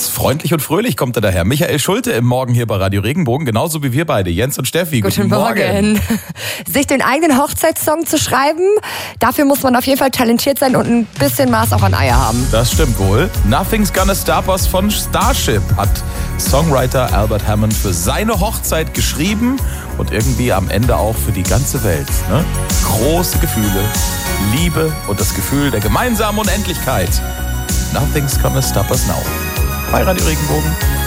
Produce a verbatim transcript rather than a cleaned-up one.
Ganz freundlich und fröhlich kommt er daher. Michael Schulte im Morgen hier bei Radio Regenbogen, genauso wie wir beide, Jens und Steffi. Guten, Guten Morgen. Morgen. Sich den eigenen Hochzeitssong zu schreiben, dafür muss man auf jeden Fall talentiert sein und ein bisschen Maß auch an Eier haben. Das stimmt wohl. Nothing's Gonna Stop Us von Starship hat Songwriter Albert Hammond für seine Hochzeit geschrieben und irgendwie am Ende auch für die ganze Welt. Ne? Große Gefühle, Liebe und das Gefühl der gemeinsamen Unendlichkeit. Nothing's Gonna Stop Us Now. Bei Radio Regenbogen.